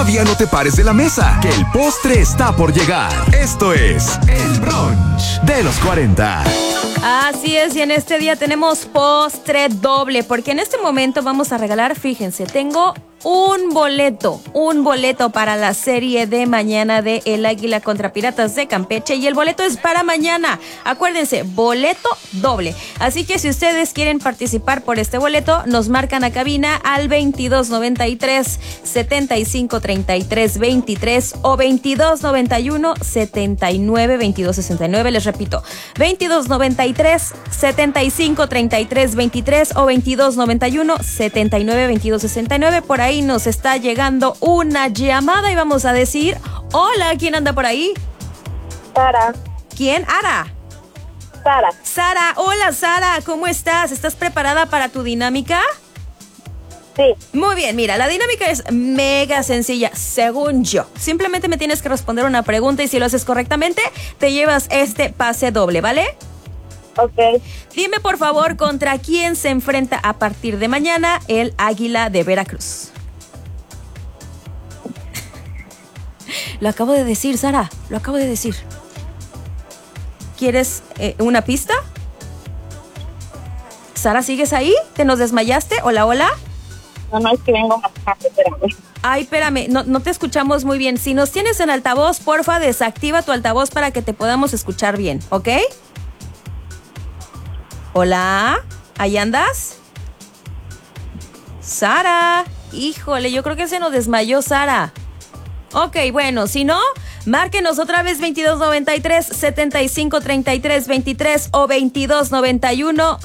Todavía no te pares de la mesa, que el postre está por llegar. Esto es el brunch de los 40. Así es, y en este día tenemos postre doble, porque en este momento vamos a regalar, fíjense, tengo un boleto para la serie de mañana de El Águila contra Piratas de Campeche, y el boleto es para mañana. Acuérdense, boleto doble. Así que si ustedes quieren participar por este boleto, nos marcan a cabina al 2293 75 33 23 o 2291 79 22 69. Les repito, 2293 75 33 23 o 2291 79 22 69. Por ahí nos está llegando una llamada y vamos a decir, hola, ¿quién anda por ahí? Sara. ¿Quién? Ara. Sara. Sara, hola Sara, ¿cómo estás? ¿Estás preparada para tu dinámica? Sí. Muy bien, mira, la dinámica es mega sencilla, según yo. Simplemente me tienes que responder una pregunta y si lo haces correctamente, te llevas este pase doble, ¿vale? Ok. Dime, por favor, ¿contra quién se enfrenta a partir de mañana el Águila de Veracruz? Lo acabo de decir, Sara, lo acabo de decir. ¿Quieres una pista? Sara, ¿sigues ahí? ¿Te nos desmayaste? Hola, hola. No, es que vengo más tarde, espérame. Ay, espérame, no te escuchamos muy bien. Si nos tienes en altavoz, porfa, desactiva tu altavoz para que te podamos escuchar bien, ¿ok? Hola, ¿ahí andas? Sara, híjole, yo creo que se nos desmayó Sara. Ok, bueno, si no, márquenos otra vez 2293 75 33 23 o 2291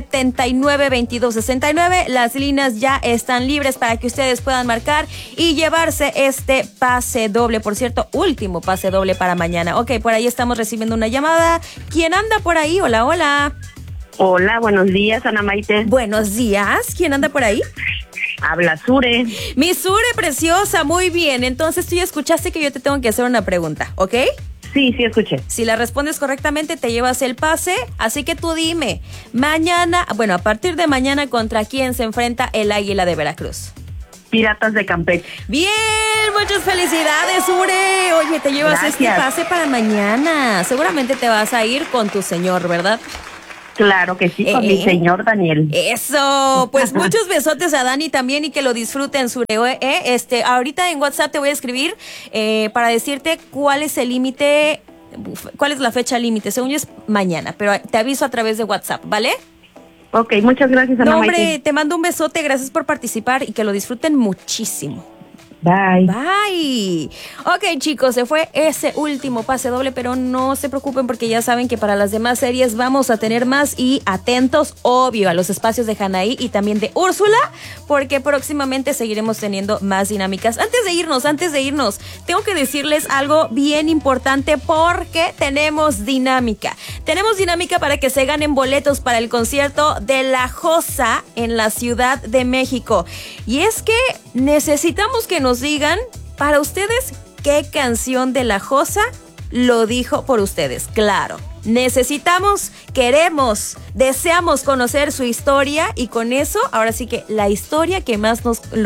79 22 69. Las líneas ya están libres para que ustedes puedan marcar y llevarse este pase doble. Por cierto, último pase doble para mañana. Ok, por ahí estamos recibiendo una llamada. ¿Quién anda por ahí? Hola, hola. Hola, buenos días, Ana Maite. Buenos días. ¿Quién anda por ahí? Habla Sure. Mi Sure preciosa, muy bien. Entonces tú ya escuchaste que yo te tengo que hacer una pregunta, ¿ok? Sí, escuché. Si la respondes correctamente, te llevas el pase. Así que tú dime, mañana, bueno, a partir de mañana, ¿contra quién se enfrenta el Águila de Veracruz? Piratas de Campeche. Bien, muchas felicidades, Sure. Oye, te llevas este pase para mañana. Seguramente te vas a ir con tu señor, ¿verdad? Claro que sí, con mi señor Daniel. Eso, pues muchos besotes a Dani también y que lo disfruten, Sure. Ahorita en WhatsApp te voy a escribir para decirte cuál es el límite, cuál es la fecha límite. Según yo es mañana, pero te aviso a través de WhatsApp, ¿vale? Ok, muchas gracias, Ana Maite. No, hombre, te mando un besote, gracias por participar y que lo disfruten muchísimo. Bye. Bye. Ok, chicos, se fue ese último pase doble, pero no se preocupen porque ya saben que para las demás series vamos a tener más y atentos, obvio, a los espacios de Hanaí y también de Úrsula, porque próximamente seguiremos teniendo más dinámicas. Antes de irnos, tengo que decirles algo bien importante porque tenemos dinámica. Tenemos dinámica para que se ganen boletos para el concierto de La Josa en la Ciudad de México. Y es que necesitamos que nos digan para ustedes qué canción de La Josa lo dijo por ustedes. Claro, necesitamos, queremos, deseamos conocer su historia y con eso, ahora sí que la historia que más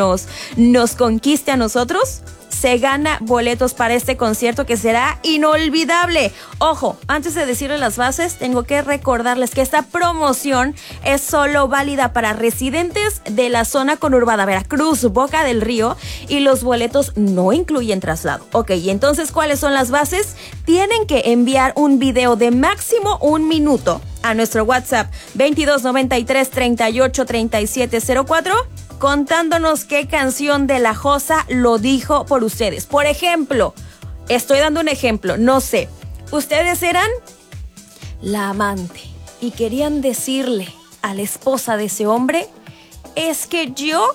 nos conquiste a nosotros, se gana boletos para este concierto que será inolvidable. Ojo, antes de decirles las bases, tengo que recordarles que esta promoción es solo válida para residentes de la zona conurbada Veracruz, Boca del Río, y los boletos no incluyen traslado. Ok, y entonces, ¿cuáles son las bases? Tienen que enviar un video de máximo 1 minuto a nuestro WhatsApp 2293 38 37 04 contándonos qué canción de La Josa lo dijo por ustedes. Por ejemplo, estoy dando un ejemplo, no sé, ustedes eran la amante y querían decirle a la esposa de ese hombre, es que yo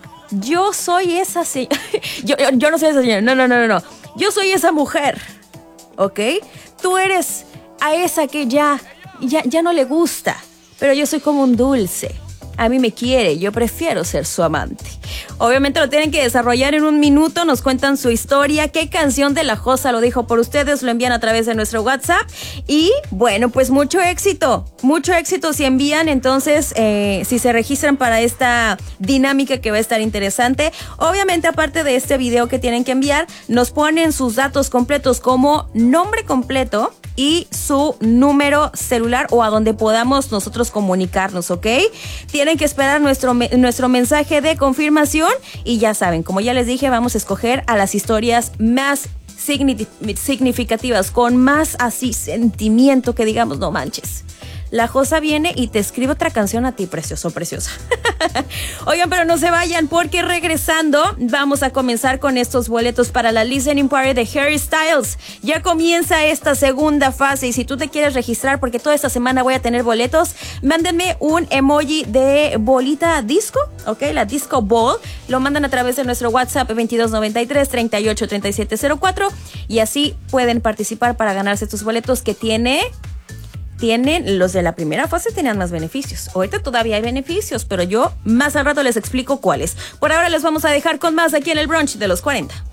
soy esa señora, yo no soy esa señora, no, yo soy esa mujer, ¿ok? Tú eres a esa que ya no le gusta, pero yo soy como un dulce. a mí me quiere, yo prefiero ser su amante. Obviamente lo tienen que desarrollar en un minuto, nos cuentan su historia, qué canción de La Josa lo dijo por ustedes, lo envían a través de nuestro WhatsApp y bueno, pues mucho éxito si envían, entonces si se registran para esta dinámica que va a estar interesante. Obviamente aparte de este video que tienen que enviar, nos ponen sus datos completos como nombre completo y su número celular o a donde podamos nosotros comunicarnos, ¿ok? Tienen que esperar nuestro mensaje de confirmación y ya saben, como ya les dije, vamos a escoger a las historias más significativas, con más así sentimiento que digamos, no manches. La Josa viene y te escribe otra canción a ti, precioso, preciosa. Oigan, pero no se vayan porque regresando vamos a comenzar con estos boletos para la Listening Party de Harry Styles. Ya comienza esta segunda fase y si tú te quieres registrar, porque toda esta semana voy a tener boletos, mándenme un emoji de bolita disco, ¿ok? La disco ball. Lo mandan a través de nuestro WhatsApp 2293-383704 y así pueden participar para ganarse tus boletos que tienen los de la primera fase tenían más beneficios. Ahorita todavía hay beneficios, pero yo más al rato les explico cuáles. Por ahora les vamos a dejar con más aquí en el brunch de los 40.